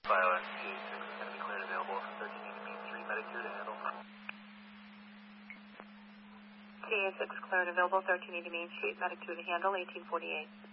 Pilot, TA6 is going to be cleared available for 1380 Main Street, medic 2 to handle. TA6 cleared available, 1380 Main Street, medic 2 to handle, 1848.